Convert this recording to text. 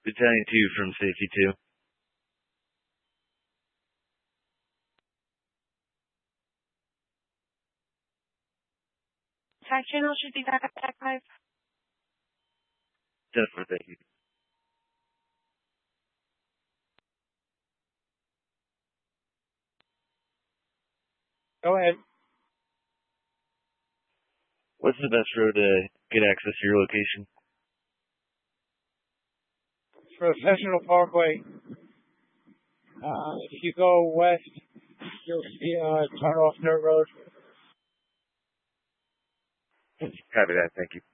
Battalion 2 from Safety 2. Attack channel should be back at Attack 5. Definitely, thank you. Go ahead. What's the best road to get access to your location? Professional Parkway. If you go west, you'll see turn off Dirt Road. Copy that, thank you.